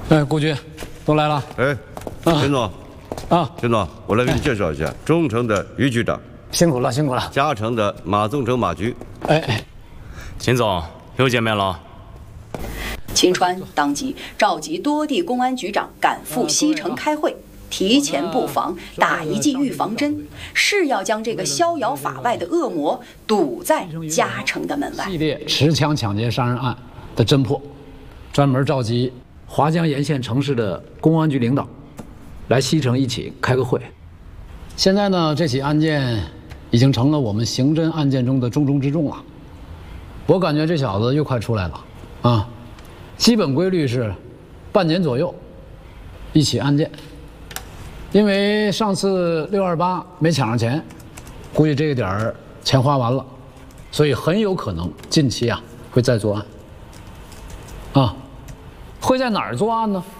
哎，顾局，都来了。 哎，秦总，秦总，我来给你介绍一下，中城的于局长， 辛苦了，辛苦了。 嘉诚的马宗成马局。 哎， 秦总又见面了。 秦川当即召集多地公安局长赶赴西城开会，提前布防，打一剂预防针，是要将这个逍遥法外的恶魔堵在嘉诚的门外。 系列持枪抢劫杀人案的侦破，专门召集华江沿线城市的公安局领导来西城一起开个会。现在呢，这起案件已经成了我们刑侦案件中的重中之重了。我感觉这小子又快出来了啊！基本规律是半年左右一起案件。因为上次628没抢上钱，估计这个点儿钱花完了，所以很有可能近期啊会再作案。啊，会在哪儿作案呢？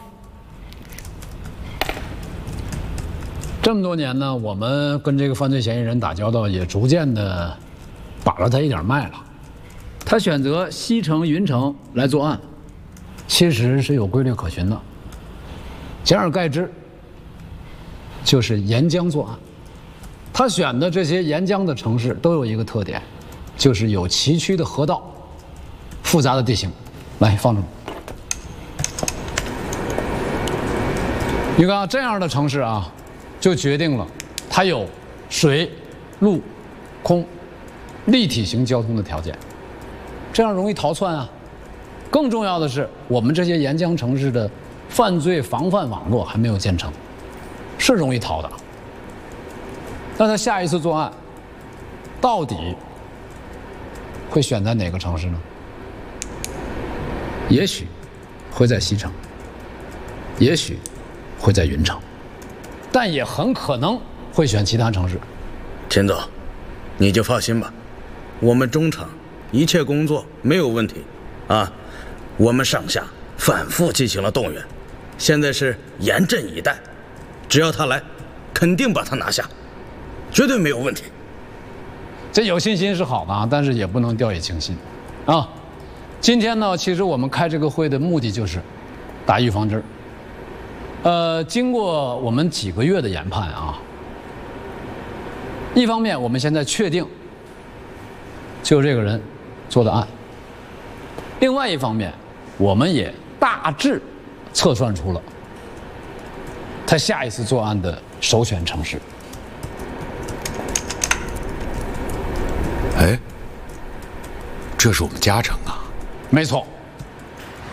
这么多年呢，我们跟这个犯罪嫌疑人打交道，也逐渐的把了他一点脉了。他选择西城、云城来作案，其实是有规律可循的。简而概之，就是沿江作案。他选的这些沿江的城市都有一个特点，就是有崎岖的河道、复杂的地形。来，放着。你看这样的城市啊，就决定了它有水、陆、空立体型交通的条件，这样容易逃窜啊。更重要的是，我们这些沿江城市的犯罪防范网络还没有建成，是容易逃的。那他下一次作案，到底会选在哪个城市呢？也许会在西城，也许会在云城，但也很可能会选其他城市。 秦总，你就放心吧，我们中城一切工作没有问题啊。我们上下反复进行了动员，现在是严阵以待，只要他来，肯定把他拿下，绝对没有问题。 这有信心是好的啊，但是也不能掉以轻心啊。今天呢，其实我们开这个会的目的就是打预防针。经过我们几个月的研判啊，一方面我们现在确定就这个人做的案，另外一方面我们也大致测算出了他下一次作案的首选城市。 哎，这是我们嘉诚啊。 没错。